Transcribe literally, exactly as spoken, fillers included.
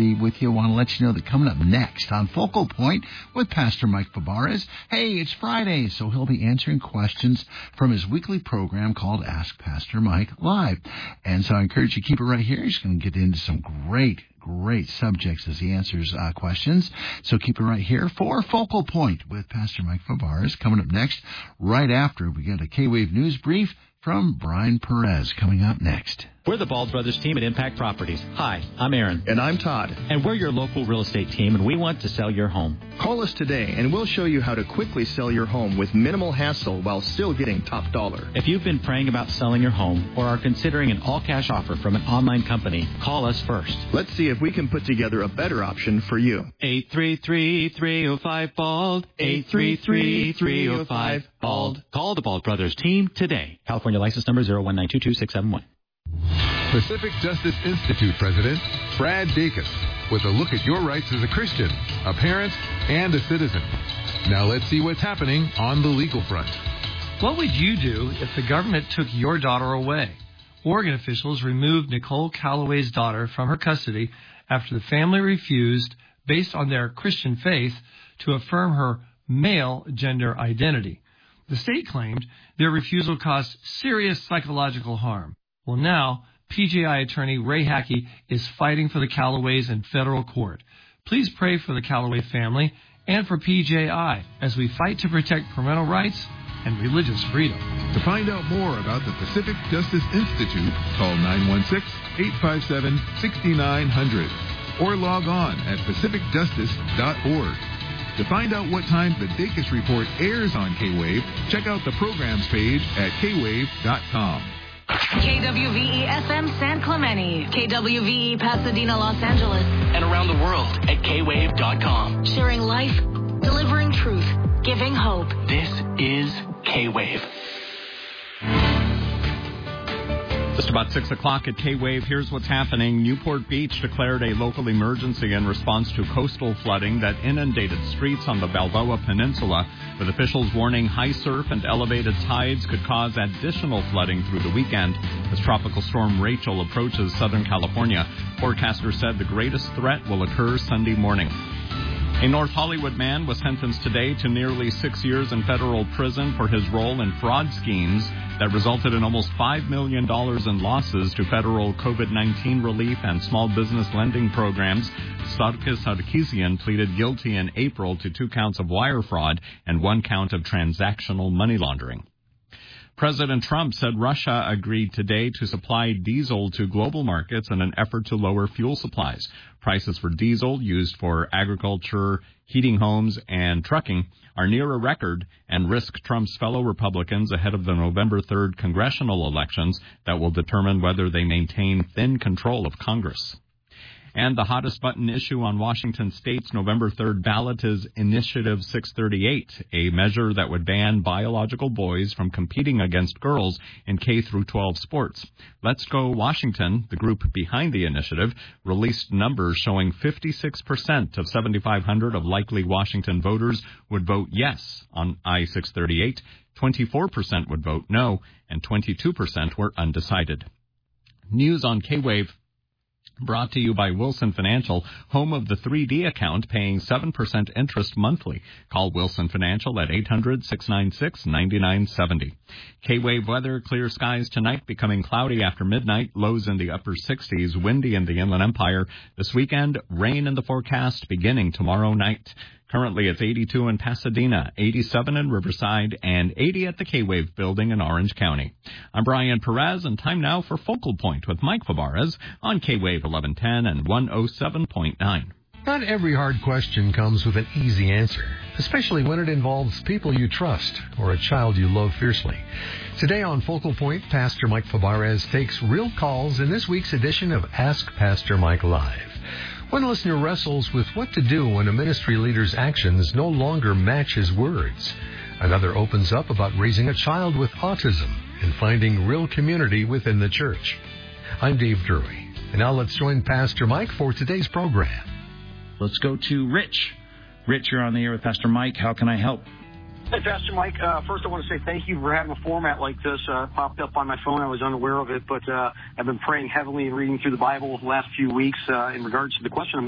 be with you. I want to let you know that coming up next on Focal Point with Pastor Mike Fabarez, hey, it's Friday, so he'll be answering questions from his weekly program called Ask Pastor Mike Live. And so I encourage you to keep it right here. He's going to get into some great Great subjects as he answers uh, questions. So keep it right here for Focal Point with Pastor Mike Fabarez. Coming up next, right after, we got a K-Wave News Brief from Brian Perez coming up next. We're the Bald Brothers team at Impact Properties. Hi, I'm Aaron. And I'm Todd. And we're your local real estate team, and we want to sell your home. Call us today, and we'll show you how to quickly sell your home with minimal hassle while still getting top dollar. If you've been praying about selling your home or are considering an all-cash offer from an online company, call us first. Let's see if we can put together a better option for you. eight three three, three oh five, BALD. eight three three, three oh five, BALD. Call the Bald Brothers team today. California license number zero one nine two two six seven one. Pacific Justice Institute President Brad Dacus with a look at your rights as a Christian, a parent, and a citizen. Now let's see what's happening on the legal front. What would you do if the government took your daughter away? Oregon officials removed Nicole Calloway's daughter from her custody after the family refused, based on their Christian faith, to affirm her male gender identity. The state claimed their refusal caused serious psychological harm. Well, now, P J I attorney Ray Hackey is fighting for the Callaways in federal court. Please pray for the Callaway family and for P J I as we fight to protect parental rights and religious freedom. To find out more about the Pacific Justice Institute, call nine one six, eight five seven, six nine zero zero or log on at pacific justice dot org. To find out what time the Dacus Report airs on K-Wave, check out the programs page at k wave dot com. K W V E F M San Clemente, K W V E Pasadena, Los Angeles, and around the world at k wave dot com. Sharing life, delivering truth, giving hope. This is K-Wave. Just about six o'clock at K-Wave. Here's what's happening. Newport Beach declared a local emergency in response to coastal flooding that inundated streets on the Balboa Peninsula, with officials warning high surf and elevated tides could cause additional flooding through the weekend as Tropical Storm Rachel approaches Southern California. Forecasters said the greatest threat will occur Sunday morning. A North Hollywood man was sentenced today to nearly six years in federal prison for his role in fraud schemes that resulted in almost five million dollars in losses to federal COVID nineteen relief and small business lending programs. Sarkis Sarkisian pleaded guilty in April to two counts of wire fraud and one count of transactional money laundering. President Trump said Russia agreed today to supply diesel to global markets in an effort to lower fuel supplies. Prices for diesel used for agriculture, heating homes, and trucking are near a record and risk Trump's fellow Republicans ahead of the November third congressional elections that will determine whether they maintain thin control of Congress. And the hottest button issue on Washington State's November third ballot is Initiative six thirty-eight, a measure that would ban biological boys from competing against girls in K through twelve sports. Let's Go Washington, the group behind the initiative, released numbers showing fifty-six percent of seventy-five hundred of likely Washington voters would vote yes on I six thirty-eight, twenty-four percent would vote no, and twenty-two percent were undecided. News on K-Wave brought to you by Wilson Financial, home of the three D account, paying seven percent interest monthly. Call Wilson Financial at eight hundred, six nine six, nine nine seven zero. K-Wave weather, clear skies tonight, becoming cloudy after midnight, lows in the upper sixties, windy in the Inland Empire. This weekend, rain in the forecast beginning tomorrow night. Currently, it's eighty-two in Pasadena, eighty-seven in Riverside, and eighty at the K-Wave building in Orange County. I'm Brian Perez, and time now for Focal Point with Mike Fabarez on K-Wave eleven ten and one oh seven point nine. Not every hard question comes with an easy answer, especially when it involves people you trust or a child you love fiercely. Today on Focal Point, Pastor Mike Fabarez takes real calls in this week's edition of Ask Pastor Mike Live. One listener wrestles with what to do when a ministry leader's actions no longer match his words. Another opens up about raising a child with autism and finding real community within the church. I'm Dave Drury, and now let's join Pastor Mike for today's program. Let's go to Rich. Rich, you're on the air with Pastor Mike. How can I help? Hey, Pastor Mike. Uh, first, I want to say thank you for having a format like this. Uh, it popped up on my phone. I was unaware of it, but uh, I've been praying heavily and reading through the Bible the last few weeks uh, in regards to the question I'm